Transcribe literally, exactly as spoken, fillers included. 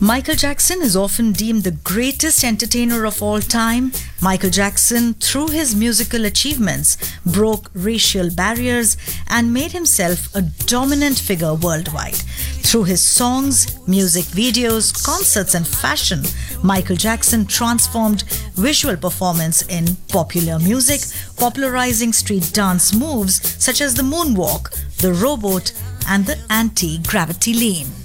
Michael Jackson is often deemed the greatest entertainer of all time. Michael Jackson, through his musical achievements, broke racial barriers and made himself a dominant figure worldwide. Through his songs, music videos, concerts, and fashion, Michael Jackson transformed visual performance in popular music, popularizing street dance moves such as the moonwalk, the rowboat, and the anti-gravity lean.